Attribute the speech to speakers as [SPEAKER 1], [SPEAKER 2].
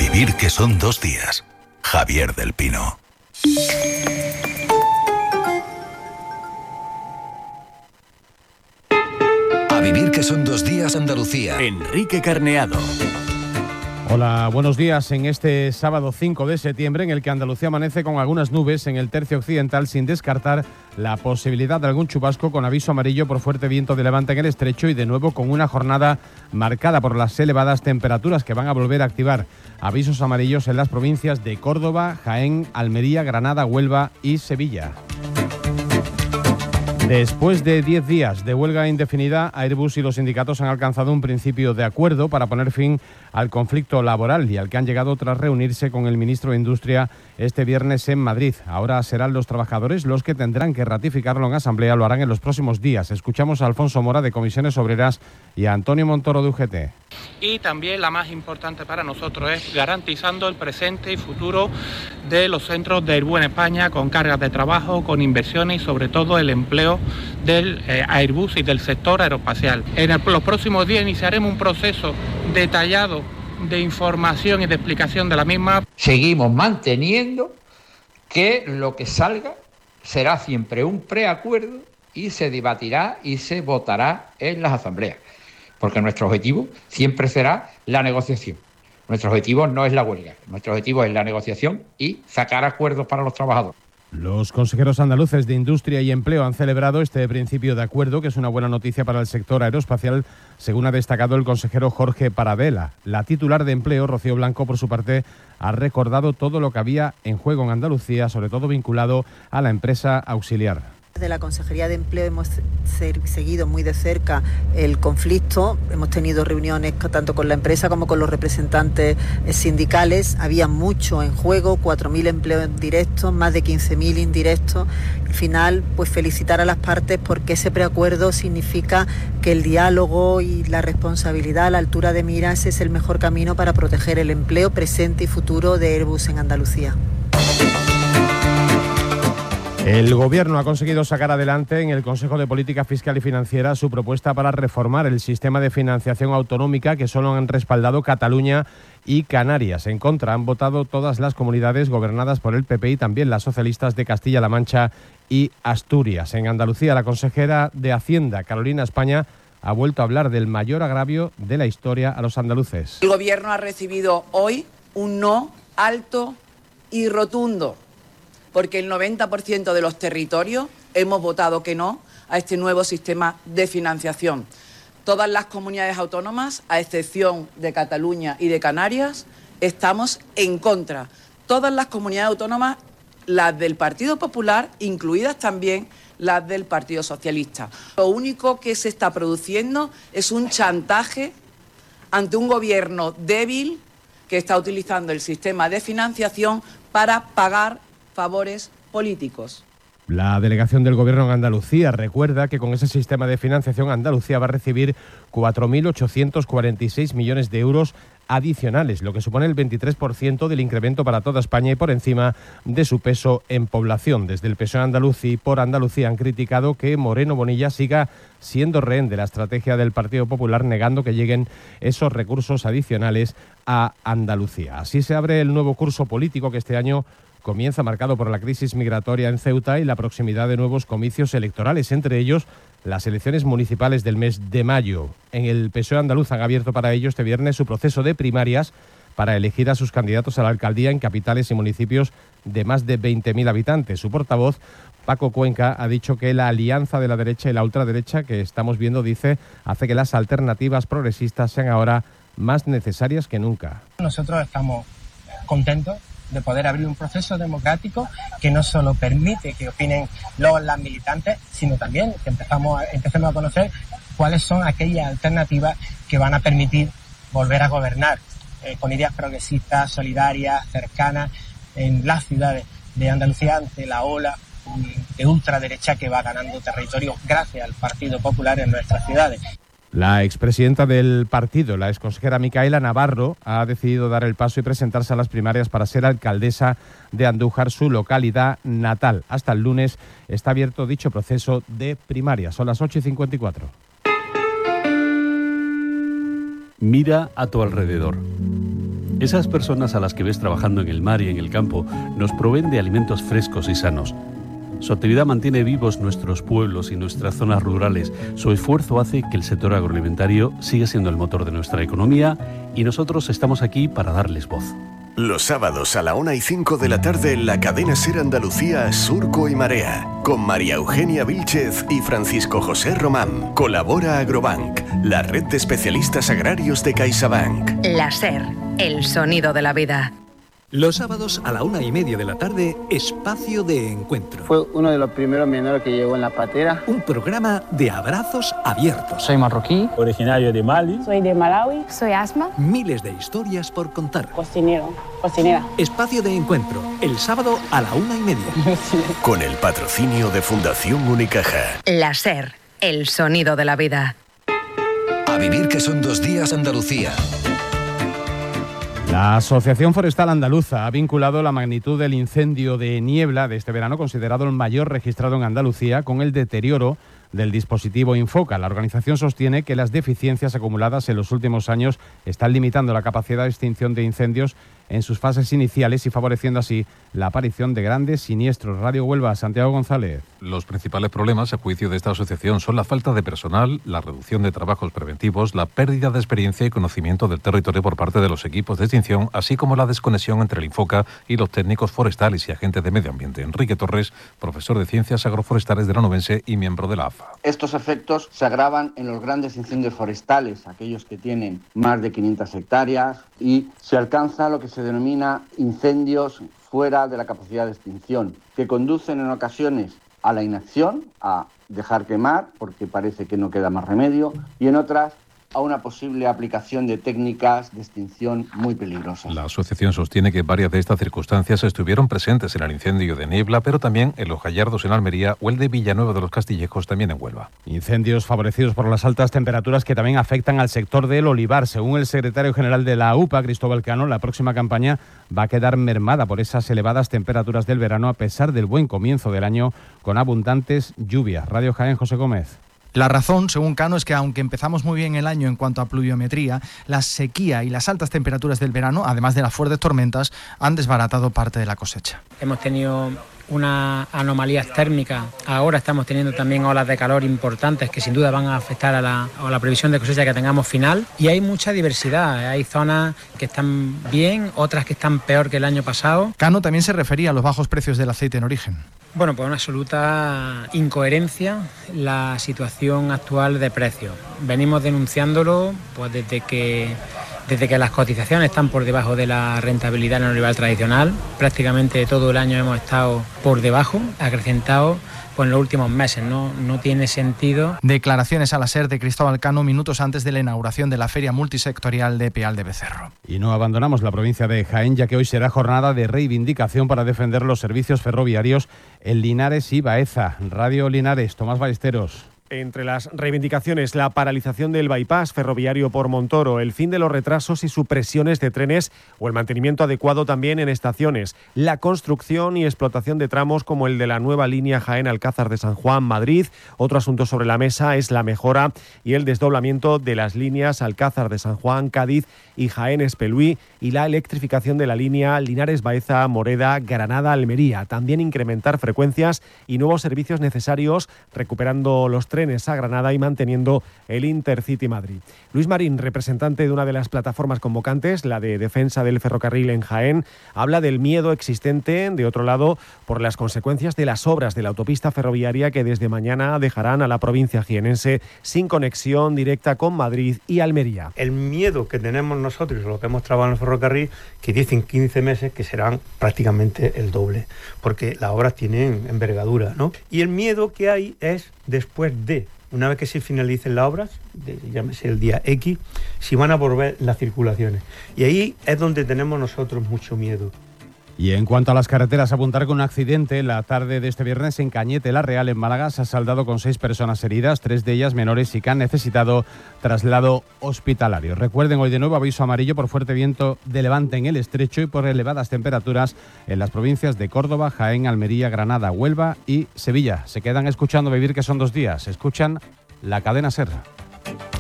[SPEAKER 1] vivir que son 2 días. Javier del Pino.
[SPEAKER 2] A vivir que son 2 días, Andalucía.
[SPEAKER 3] Enrique Carneado.
[SPEAKER 4] Hola, buenos días en este sábado 5 de septiembre en el que Andalucía amanece con algunas nubes en el tercio occidental sin descartar la posibilidad de algún chubasco con aviso amarillo por fuerte viento de levante en el estrecho y de nuevo con una jornada marcada por las elevadas temperaturas que van a volver a activar avisos amarillos en las provincias de Córdoba, Jaén, Almería, Granada, Huelva y Sevilla. Después de 10 días de huelga indefinida, Airbus y los sindicatos han alcanzado un principio de acuerdo para poner fin al conflicto laboral y al que han llegado tras reunirse con el ministro de Industria este viernes en Madrid. Ahora serán los trabajadores los que tendrán que ratificarlo en asamblea, lo harán en los próximos días. Escuchamos a Alfonso Mora de Comisiones Obreras y a Antonio Montoro de UGT.
[SPEAKER 5] Y también la más importante para nosotros es garantizando el presente y futuro de los centros de Airbus en España con cargas de trabajo, con inversiones y sobre todo el empleo del Airbus y del sector aeroespacial. En los próximos días iniciaremos un proceso detallado de información y de explicación de la misma.
[SPEAKER 6] Seguimos manteniendo que lo que salga será siempre un preacuerdo y se debatirá y se votará en las asambleas, porque nuestro objetivo siempre será la negociación. Nuestro objetivo no es la huelga, nuestro objetivo es la negociación y sacar acuerdos para los trabajadores.
[SPEAKER 4] Los consejeros andaluces de Industria y Empleo han celebrado este principio de acuerdo, que es una buena noticia para el sector aeroespacial, según ha destacado el consejero Jorge Paradela. La titular de Empleo, Rocío Blanco, por su parte, ha recordado todo lo que había en juego en Andalucía, sobre todo vinculado a la empresa auxiliar.
[SPEAKER 7] De la Consejería de Empleo hemos seguido muy de cerca el conflicto, hemos tenido reuniones tanto con la empresa como con los representantes sindicales. Había mucho en juego, 4.000 empleos directos, más de 15.000 indirectos. Al final, pues felicitar a las partes porque ese preacuerdo significa que el diálogo y la responsabilidad a la altura de miras es el mejor camino para proteger el empleo presente y futuro de Airbus en Andalucía.
[SPEAKER 4] El Gobierno ha conseguido sacar adelante en el Consejo de Política Fiscal y Financiera su propuesta para reformar el sistema de financiación autonómica que solo han respaldado Cataluña y Canarias. En contra han votado todas las comunidades gobernadas por el PP y también las socialistas de Castilla-La Mancha y Asturias. En Andalucía, la consejera de Hacienda, Carolina España, ha vuelto a hablar del mayor agravio de la historia a los andaluces.
[SPEAKER 8] El Gobierno ha recibido hoy un no alto y rotundo, porque el 90% de los territorios hemos votado que no a este nuevo sistema de financiación. Todas las comunidades autónomas, a excepción de Cataluña y de Canarias, estamos en contra. Todas las comunidades autónomas, las del Partido Popular, incluidas también las del Partido Socialista. Lo único que se está produciendo es un chantaje ante un gobierno débil que está utilizando el sistema de financiación para pagar favores políticos.
[SPEAKER 4] La delegación del Gobierno en Andalucía recuerda que con ese sistema de financiación Andalucía va a recibir 4.846 millones de euros adicionales, lo que supone el 23% del incremento para toda España y por encima de su peso en población. Desde el PSOE andaluz y por Andalucía han criticado que Moreno Bonilla siga siendo rehén de la estrategia del Partido Popular, negando que lleguen esos recursos adicionales a Andalucía. Así se abre el nuevo curso político que este año comienza marcado por la crisis migratoria en Ceuta y la proximidad de nuevos comicios electorales, entre ellos las elecciones municipales del mes de mayo. En el PSOE andaluz han abierto para ello este viernes su proceso de primarias para elegir a sus candidatos a la alcaldía en capitales y municipios de más de 20.000 habitantes. Su portavoz, Paco Cuenca, ha dicho que la alianza de la derecha y la ultraderecha que estamos viendo, dice, hace que las alternativas progresistas sean ahora más necesarias que nunca.
[SPEAKER 9] Nosotros estamos contentos de poder abrir un proceso democrático que no solo permite que opinen las militantes, sino también que empecemos a conocer cuáles son aquellas alternativas que van a permitir volver a gobernar con ideas progresistas, solidarias, cercanas en las ciudades de Andalucía ante la ola de ultraderecha que va ganando territorio gracias al Partido Popular en nuestras ciudades.
[SPEAKER 4] La expresidenta del partido, la exconsejera Micaela Navarro, ha decidido dar el paso y presentarse a las primarias para ser alcaldesa de Andújar, su localidad natal. Hasta el lunes está abierto dicho proceso de primarias. Son las 8:54.
[SPEAKER 3] Mira a tu alrededor. Esas personas a las que ves trabajando en el mar y en el campo nos proveen de alimentos frescos y sanos. Su actividad mantiene vivos nuestros pueblos y nuestras zonas rurales. Su esfuerzo hace que el sector agroalimentario siga siendo el motor de nuestra economía y nosotros estamos aquí para darles voz.
[SPEAKER 10] Los sábados a la 1:05 de la tarde en la cadena SER Andalucía, Surco y Marea, con María Eugenia Vílchez y Francisco José Román. Colabora Agrobank, la red de especialistas agrarios de CaixaBank.
[SPEAKER 11] La SER, el sonido de la vida.
[SPEAKER 12] Los sábados a la 1:30 de la tarde, Espacio de Encuentro.
[SPEAKER 13] Fue uno de los primeros menores que llegó en la patera.
[SPEAKER 12] Un programa de abrazos abiertos.
[SPEAKER 14] Soy marroquí,
[SPEAKER 15] originario de Mali.
[SPEAKER 16] Soy de Malawi. Soy Asma.
[SPEAKER 12] Miles de historias por contar.
[SPEAKER 16] Cocinera.
[SPEAKER 12] Espacio de Encuentro, el sábado a la 1:30.
[SPEAKER 10] Con el patrocinio de Fundación Unicaja.
[SPEAKER 11] La SER, el sonido de la vida.
[SPEAKER 2] A vivir que son 2 días Andalucía.
[SPEAKER 4] La Asociación Forestal Andaluza ha vinculado la magnitud del incendio de niebla de este verano, considerado el mayor registrado en Andalucía, con el deterioro del dispositivo Infoca. La organización sostiene que las deficiencias acumuladas en los últimos años están limitando la capacidad de extinción de incendios en sus fases iniciales y favoreciendo así la aparición de grandes siniestros. Radio Huelva, Santiago González.
[SPEAKER 17] Los principales problemas, a juicio de esta asociación, son la falta de personal, la reducción de trabajos preventivos, la pérdida de experiencia y conocimiento del territorio por parte de los equipos de extinción, así como la desconexión entre el Infoca y los técnicos forestales y agentes de medio ambiente. Enrique Torres, profesor de Ciencias Agroforestales de la Onubense y miembro de la AFA.
[SPEAKER 18] Estos efectos se agravan en los grandes incendios forestales, aquellos que tienen más de 500 hectáreas, y se alcanza lo que se denomina incendios fuera de la capacidad de extinción, que conducen en ocasiones a la inacción, a dejar quemar porque parece que no queda más remedio, y en otras a una posible aplicación de técnicas de extinción muy peligrosas.
[SPEAKER 17] La asociación sostiene que varias de estas circunstancias estuvieron presentes en el incendio de Niebla, pero también en Los Gallardos en Almería o el de Villanueva de los Castillejos también en Huelva.
[SPEAKER 4] Incendios favorecidos por las altas temperaturas que también afectan al sector del olivar. Según el secretario general de la UPA, Cristóbal Cano, la próxima campaña va a quedar mermada por esas elevadas temperaturas del verano a pesar del buen comienzo del año con abundantes lluvias. Radio Jaén, José Gómez.
[SPEAKER 19] La razón, según Cano, es que aunque empezamos muy bien el año en cuanto a pluviometría, la sequía y las altas temperaturas del verano, además de las fuertes tormentas, han desbaratado parte de la cosecha.
[SPEAKER 20] Hemos tenido unas anomalías térmicas. Ahora estamos teniendo también olas de calor importantes que sin duda van a afectar a la previsión de cosecha que tengamos final. Y hay mucha diversidad. Hay zonas que están bien, otras que están peor que el año pasado.
[SPEAKER 19] Cano también se refería a los bajos precios del aceite en origen.
[SPEAKER 20] Bueno, pues una absoluta incoherencia la situación actual de precios. Venimos denunciándolo pues desde que las cotizaciones están por debajo de la rentabilidad en el olivar tradicional. Prácticamente todo el año hemos estado por debajo, acrecentado pues en los últimos meses. No tiene sentido.
[SPEAKER 19] Declaraciones a la SER de Cristóbal Cano minutos antes de la inauguración de la Feria Multisectorial de Peal de Becerro.
[SPEAKER 4] Y no abandonamos la provincia de Jaén, ya que hoy será jornada de reivindicación para defender los servicios ferroviarios en Linares y Baeza. Radio Linares, Tomás Ballesteros.
[SPEAKER 21] Entre las reivindicaciones, la paralización del bypass ferroviario por Montoro, el fin de los retrasos y supresiones de trenes o el mantenimiento adecuado también en estaciones, la construcción y explotación de tramos como el de la nueva línea Jaén-Alcázar de San Juan-Madrid. Otro asunto sobre la mesa es la mejora y el desdoblamiento de las líneas Alcázar de San Juan-Cádiz y Jaén-Espelúi y la electrificación de la línea Linares-Baeza-Moreda-Granada-Almería. También incrementar frecuencias y nuevos servicios necesarios, recuperando los trenes a Granada y manteniendo el Intercity Madrid. Luis Marín, representante de una de las plataformas convocantes, la de defensa del ferrocarril en Jaén, habla del miedo existente, de otro lado, por las consecuencias de las obras de la autopista ferroviaria que desde mañana dejarán a la provincia jienense sin conexión directa con Madrid y Almería.
[SPEAKER 22] El miedo que tenemos nosotros, lo que hemos trabajado en el ferrocarril, que dicen 15 meses que serán prácticamente el doble, porque las obras tienen envergadura, ¿no? Y el miedo que hay es después una vez que se finalicen las obras, llámese el día X, si van a volver las circulaciones. Y ahí es donde tenemos nosotros mucho miedo.
[SPEAKER 4] Y en cuanto a las carreteras, apuntar con un accidente la tarde de este viernes en Cañete La Real, en Málaga, se ha saldado con 6 personas heridas, 3 de ellas menores y que han necesitado traslado hospitalario. Recuerden, hoy de nuevo aviso amarillo por fuerte viento de levante en el estrecho y por elevadas temperaturas en las provincias de Córdoba, Jaén, Almería, Granada, Huelva y Sevilla. Se quedan escuchando Vivir que son 2 días. Escuchan la cadena SER.